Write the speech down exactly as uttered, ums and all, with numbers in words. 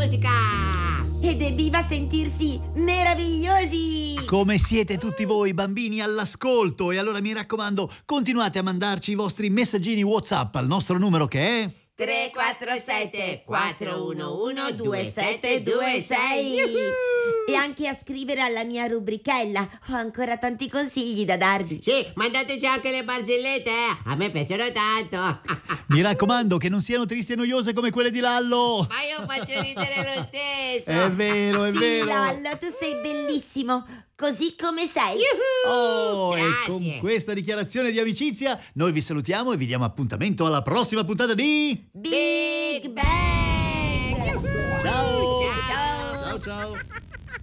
musica! Ed evviva sentirsi meravigliosi! Come siete tutti voi bambini all'ascolto? E allora mi raccomando, continuate a mandarci i vostri messaggini WhatsApp al nostro numero che è tre quattro sette quattro uno uno due sette due sei e anche a scrivere alla mia rubrichella. Ho ancora tanti consigli da darvi. Sì, mandateci anche le barzellette, eh? A me piacciono tanto. Mi raccomando che non siano tristi e noiose come quelle di Lallo. Ma io faccio ridere lo stesso. È vero, è Sì, vero. Lallo, tu sei bellissimo, così come sei. Oh, e Grazie. con questa dichiarazione di amicizia noi vi salutiamo e vi diamo appuntamento alla prossima puntata di Big Bang! Ciao! Ciao! Ciao ciao!